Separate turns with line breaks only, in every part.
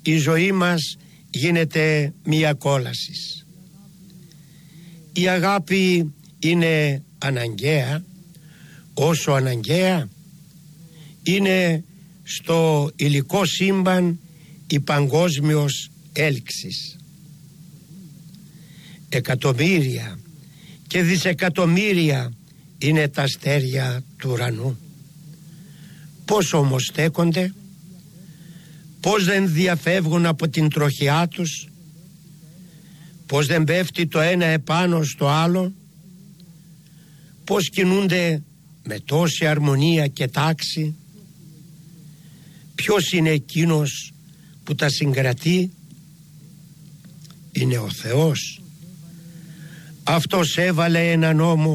η ζωή μας γίνεται μία κόλαση. Η αγάπη είναι αναγκαία, όσο αναγκαία είναι στο υλικό σύμπαν η παγκόσμιος έλξης. Εκατομμύρια και δισεκατομμύρια είναι τα αστέρια του ουρανού. Πώς όμως στέκονται, πώς δεν διαφεύγουν από την τροχιά τους, πώς δεν πέφτει το ένα επάνω στο άλλο, πώς κινούνται με τόση αρμονία και τάξη. Ποιος είναι εκείνος που τα συγκρατεί? Είναι ο Θεός. Αυτός έβαλε ένα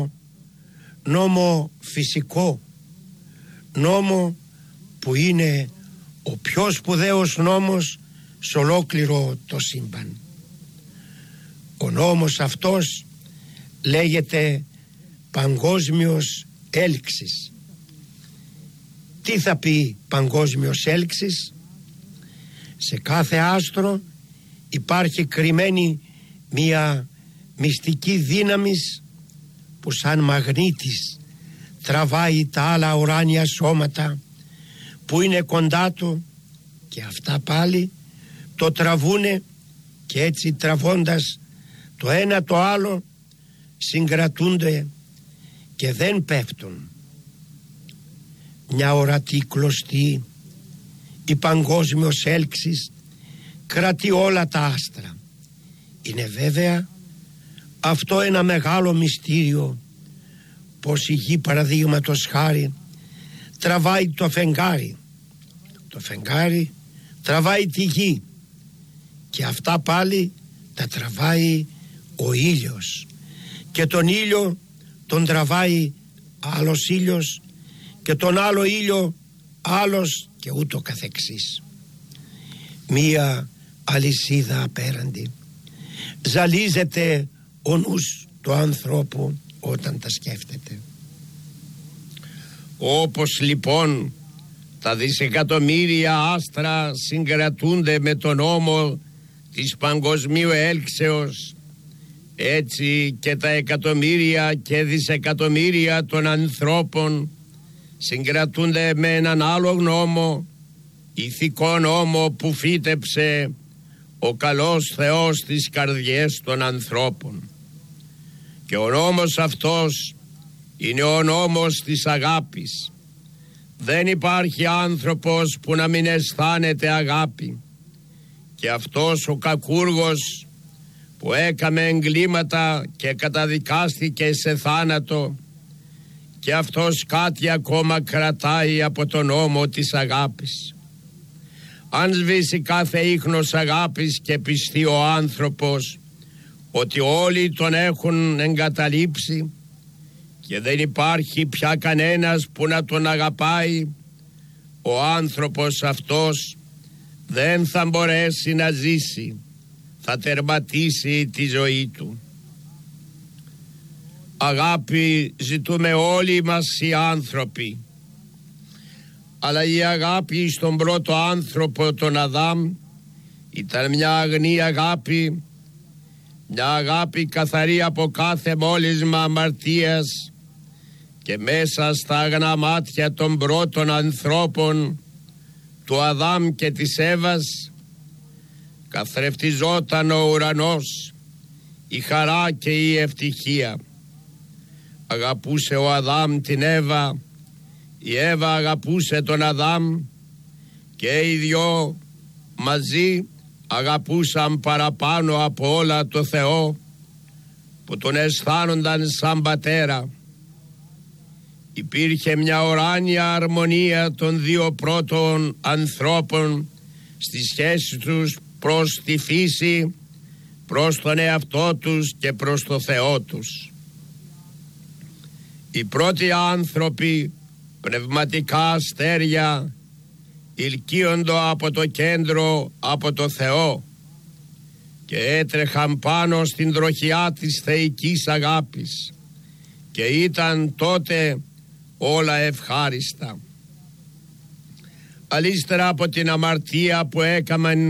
νόμο φυσικό, νόμο που είναι ο πιο σπουδαίος νόμος σε ολόκληρο το σύμπαν. Ο νόμος αυτός λέγεται παγκόσμιος έλξης. Τι θα πει παγκόσμιος έλξης? Σε κάθε άστρο υπάρχει κρυμμένη μία μυστική δύναμης που σαν μαγνήτης τραβάει τα άλλα ουράνια σώματα που είναι κοντά του, και αυτά πάλι το τραβούνε, και έτσι τραβώντας το ένα το άλλο συγκρατούνται και δεν πέφτουν. Μια ορατή κλωστή, η παγκόσμιος έλξης, κρατεί όλα τα άστρα. Είναι βέβαια αυτό ένα μεγάλο μυστήριο, πως η γη, παραδείγματος χάρη, τραβάει το φεγγάρι. Το φεγγάρι τραβάει τη γη, και αυτά πάλι τα τραβάει ο ήλιος, και τον ήλιο τον τραβάει άλλος ήλιος, και τον άλλο ήλιο άλλος, και ούτω καθεξής. Μία αλυσίδα απέραντη. Ζαλίζεται ο νους του ανθρώπου όταν τα σκέφτεται. Όπως λοιπόν τα δισεκατομμύρια άστρα συγκρατούνται με τον νόμο της παγκοσμίου έλξεως, έτσι και τα εκατομμύρια και δισεκατομμύρια των ανθρώπων συγκρατούνται με έναν άλλο νόμο, ηθικό νόμο που φύτεψε ο καλός Θεός στις καρδιές των ανθρώπων. Και ο νόμος αυτός είναι ο νόμος της αγάπης. Δεν υπάρχει άνθρωπος που να μην αισθάνεται αγάπη. Και αυτός ο κακούργος που έκαμε εγκλήματα και καταδικάστηκε σε θάνατο, και αυτός κάτι ακόμα κρατάει από τον νόμο της αγάπης. Αν σβήσει κάθε ίχνος αγάπης και πιστεί ο άνθρωπος ότι όλοι τον έχουν εγκαταλείψει και δεν υπάρχει πια κανένας που να τον αγαπάει, ο άνθρωπος αυτός δεν θα μπορέσει να ζήσει, θα τερματίσει τη ζωή του. Αγάπη ζητούμε όλοι μας οι άνθρωποι, αλλά η αγάπη στον πρώτο άνθρωπο, τον Αδάμ, ήταν μια αγνή αγάπη, μια αγάπη καθαρή από κάθε μόλυσμα αμαρτίας, και μέσα στα αγνά μάτια των πρώτων ανθρώπων, του Αδάμ και της Εύας, καθρεφτιζόταν ο ουρανός, η χαρά και η ευτυχία. Αγαπούσε ο Αδάμ την Εύα, η Εύα αγαπούσε τον Αδάμ, και οι δυο μαζί αγαπούσαν παραπάνω από όλα το Θεό, που τον αισθάνονταν σαν πατέρα. Υπήρχε μια ουράνια αρμονία των δύο πρώτων ανθρώπων στη σχέση τους προς τη φύση, προς τον εαυτό τους και προς το Θεό τους. Οι πρώτοι άνθρωποι, πνευματικά αστέρια, ηλκίοντο από το κέντρο, από το Θεό, και έτρεχαν πάνω στην τροχιά της θεϊκής αγάπης, και ήταν τότε όλα ευχάριστα. Αλίστερα από την αμαρτία που έκαναν